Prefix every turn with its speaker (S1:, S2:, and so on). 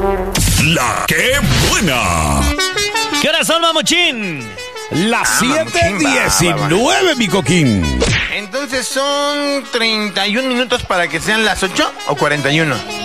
S1: La que buena.
S2: ¿Qué horas son, mamuchín?
S3: Las 7:19, mi coquín.
S4: Entonces son 31 minutos para que sean las 8 o 41.